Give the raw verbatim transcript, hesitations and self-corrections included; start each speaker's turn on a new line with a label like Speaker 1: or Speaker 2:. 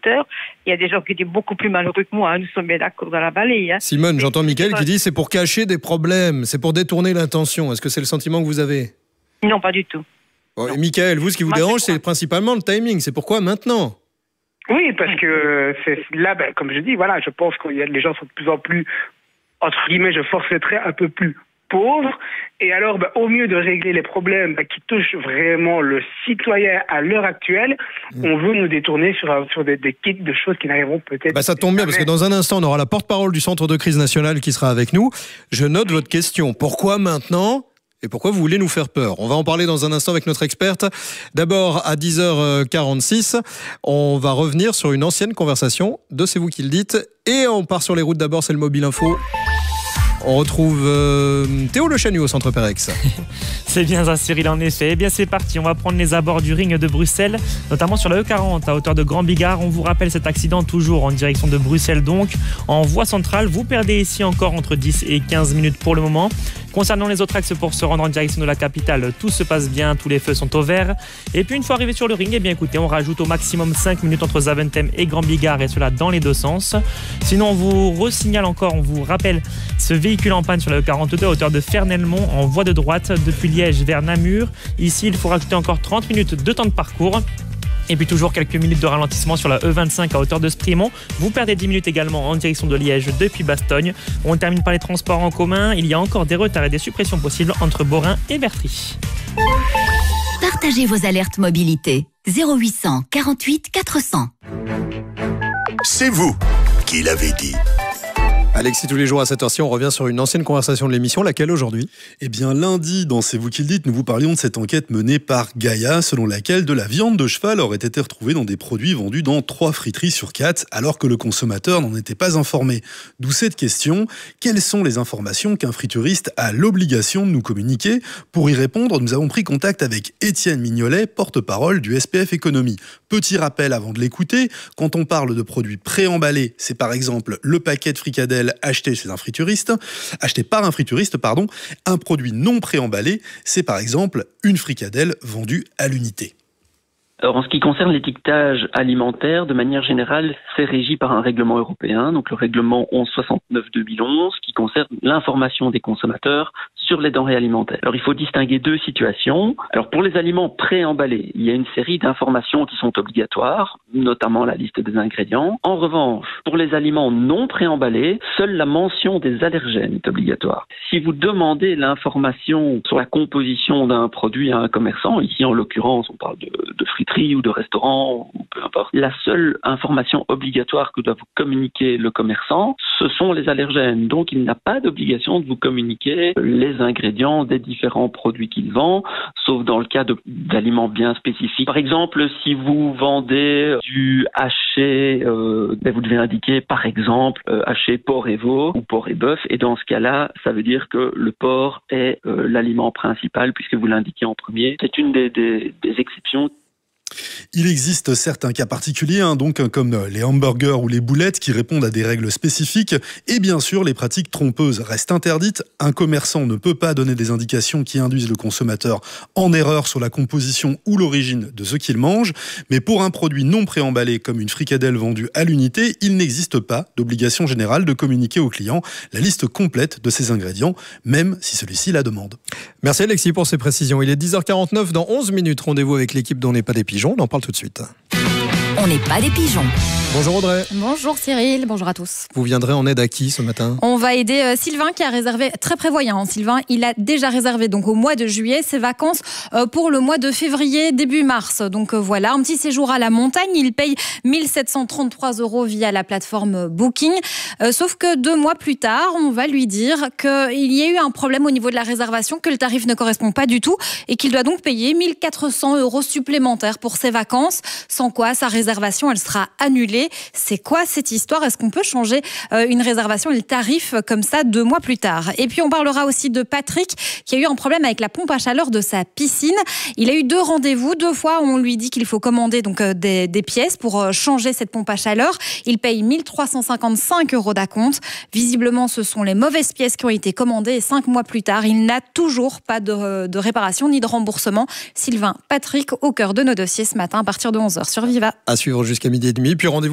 Speaker 1: consommateurs. Il y a des gens qui étaient beaucoup plus malheureux que moi, hein. Nous sommes bien d'accord dans la vallée. Hein.
Speaker 2: Simone, j'entends Mickaël qui dit c'est pour cacher des problèmes, c'est pour détourner l'intention. Est-ce que c'est le sentiment que vous avez ?
Speaker 1: Non, pas du tout.
Speaker 2: Bon, et Mickaël, vous, ce qui vous moi, dérange, c'est, c'est principalement le timing. C'est pourquoi maintenant ?
Speaker 3: Oui, parce que c'est là, ben, comme je dis, voilà, je pense que les gens sont de plus en plus, entre guillemets, je force le trait, un peu plus pauvres. Et alors, ben, au mieux de régler les problèmes ben, qui touchent vraiment le citoyen à l'heure actuelle, mmh. on veut nous détourner sur, sur des, des kits de choses qui n'arriveront peut-être
Speaker 2: bah, ça tombe bien, parce que dans un instant, on aura la porte-parole du Centre de crise nationale qui sera avec nous. Je note votre question. Pourquoi maintenant ? Et pourquoi vous voulez nous faire peur ? On va en parler dans un instant avec notre experte. D'abord, à dix heures quarante-six, on va revenir sur une ancienne conversation de C'est vous qui le dites. Et on part sur les routes. D'abord, c'est le Mobile Info. On retrouve euh, Théo Le Chanu au Centre Perex.
Speaker 4: C'est bien ça, Cyril, en effet. Eh bien, c'est parti. On va prendre les abords du ring de Bruxelles, notamment sur la E quarante, à hauteur de Grand Bigard. On vous rappelle cet accident toujours en direction de Bruxelles, donc en voie centrale. Vous perdez ici encore entre dix et quinze minutes pour le moment. Concernant les autres axes pour se rendre en direction de la capitale, tout se passe bien, tous les feux sont au vert. Et puis une fois arrivé sur le ring, eh bien écoutez, on rajoute au maximum cinq minutes entre Zaventem et Grand Bigard, et cela dans les deux sens. Sinon, on vous resignale encore, on vous rappelle ce véhicule en panne sur la E quarante-deux à hauteur de Fernelmont en voie de droite depuis Liège vers Namur. Ici, il faut rajouter encore trente minutes de temps de parcours. Et puis toujours quelques minutes de ralentissement sur la E vingt-cinq à hauteur de Sprimont. Vous perdez dix minutes également en direction de Liège depuis Bastogne. On termine par les transports en commun. Il y a encore des retards et des suppressions possibles entre Borin et Bertry.
Speaker 5: Partagez vos alertes mobilité. zéro huit cent quarante-huit quatre cents.
Speaker 6: C'est vous qui l'avez dit.
Speaker 2: Alexis, tous les jours à cette heure-ci, on revient sur une ancienne conversation de l'émission. Laquelle aujourd'hui ?
Speaker 7: Eh bien, lundi, dans C'est vous qui le dites, nous vous parlions de cette enquête menée par Gaïa, selon laquelle de la viande de cheval aurait été retrouvée dans des produits vendus dans trois friteries sur quatre, alors que le consommateur n'en était pas informé. D'où cette question, quelles sont les informations qu'un frituriste a l'obligation de nous communiquer ? Pour y répondre, nous avons pris contact avec Étienne Mignolet, porte-parole du S P F Économie. Petit rappel avant de l'écouter, quand on parle de produits préemballés, c'est par exemple le paquet de fricadelles acheté chez un frituriste, acheté par un frituriste, pardon. Un produit non préemballé, c'est par exemple une fricadelle vendue à l'unité.
Speaker 8: Alors, en ce qui concerne l'étiquetage alimentaire, de manière générale, c'est régi par un règlement européen, donc le règlement onze soixante-neuf deux mille onze, qui concerne l'information des consommateurs sur les denrées alimentaires. Alors, il faut distinguer deux situations. Alors, pour les aliments préemballés, il y a une série d'informations qui sont obligatoires, notamment la liste des ingrédients. En revanche, pour les aliments non préemballés, seule la mention des allergènes est obligatoire. Si vous demandez l'information sur la composition d'un produit à un commerçant, ici en l'occurrence, on parle de, de frites ou de restaurant, ou peu importe. La seule information obligatoire que doit vous communiquer le commerçant, ce sont les allergènes. Donc, il n'a pas d'obligation de vous communiquer les ingrédients des différents produits qu'il vend, sauf dans le cas de, d'aliments bien spécifiques. Par exemple, si vous vendez du haché, euh, ben vous devez indiquer, par exemple, euh, haché porc et veau ou porc et bœuf. Et dans ce cas-là, ça veut dire que le porc est euh, l'aliment principal puisque vous l'indiquez en premier. C'est une des, des, des exceptions.
Speaker 7: Il existe certains cas particuliers, hein, donc comme les hamburgers ou les boulettes qui répondent à des règles spécifiques. Et bien sûr, les pratiques trompeuses restent interdites. Un commerçant ne peut pas donner des indications qui induisent le consommateur en erreur sur la composition ou l'origine de ce qu'il mange. Mais pour un produit non préemballé comme une fricadelle vendue à l'unité, il n'existe pas d'obligation générale de communiquer au client la liste complète de ses ingrédients, même si celui-ci la demande.
Speaker 2: Merci Alexis pour ces précisions. Il est dix heures quarante-neuf, dans onze minutes. Rendez-vous avec l'équipe d'On n'est pas des pigeons. On en parle tout de suite.
Speaker 5: On n'est pas des pigeons.
Speaker 2: Bonjour Audrey.
Speaker 9: Bonjour Cyril, bonjour à tous.
Speaker 2: Vous viendrez en aide à qui ce matin ?
Speaker 9: On va aider euh, Sylvain qui a réservé, très prévoyant, hein, Sylvain, il a déjà réservé donc au mois de juillet ses vacances euh, pour le mois de février, début mars. Donc euh, voilà, un petit séjour à la montagne, il paye mille sept cent trente-trois euros via la plateforme Booking. Euh, sauf que deux mois plus tard, on va lui dire qu'il y a eu un problème au niveau de la réservation, que le tarif ne correspond pas du tout et qu'il doit donc payer mille quatre cents euros supplémentaires pour ses vacances, sans quoi sa réservation elle sera annulée. C'est quoi cette histoire ? Est-ce qu'on peut changer euh, une réservation et le tarif comme ça deux mois plus tard ? Et puis on parlera aussi de Patrick qui a eu un problème avec la pompe à chaleur de sa piscine. Il a eu deux rendez-vous. Deux fois, on lui dit qu'il faut commander donc euh, des, des pièces pour euh, changer cette pompe à chaleur. Il paye mille trois cent cinquante-cinq euros d'acompte. Visiblement, ce sont les mauvaises pièces qui ont été commandées et cinq mois plus tard, il n'a toujours pas de, de réparation ni de remboursement. Sylvain, Patrick, au cœur de nos dossiers ce matin à partir de onze heures sur Viva.
Speaker 2: À suivre jusqu'à midi et demi. Puis rendez-vous